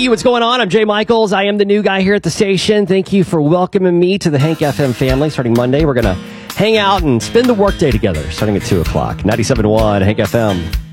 you. What's going on? I'm Jay Michaels. I am the new guy here at the station. Thank you for welcoming me to the Hank FM family. Starting Monday, we're going to hang out and spend the workday together starting at 2 o'clock. 97.1 Hank FM.